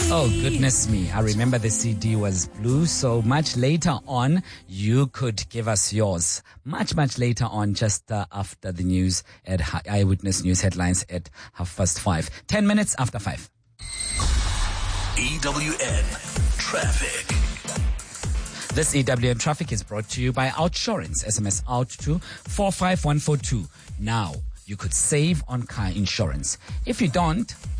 Oh, goodness me. I remember the CD was blue. So much later on, you could give us yours. Much later on, just after the news at Eyewitness News headlines at 5:30. 10 minutes after 5. EWN Traffic. This EWN Traffic is brought to you by Outsurance. SMS out to 45142. Now, you could save on car insurance. If you don't,